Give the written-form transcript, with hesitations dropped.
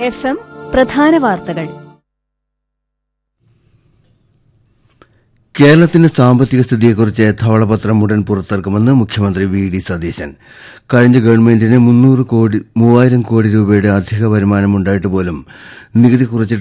FM പ്രധാന വാർത്തകൾ. കേരളത്തിന്റെ സാമ്പത്തിക സ്ഥിതിയെക്കുറിച്ച് ധവളപത്രം ഉടൻ പുറത്തിറക്കുമെന്ന് മുഖ്യമന്ത്രി വി.ഡി. സതീശൻ. കഴിഞ്ഞ ഗവൺമെന്റിന് 3000 കോടി രൂപയുടെ അധിക വരുമാനമുണ്ടായിട്ട് പോലും നികുതി കുറച്ചിട്ട്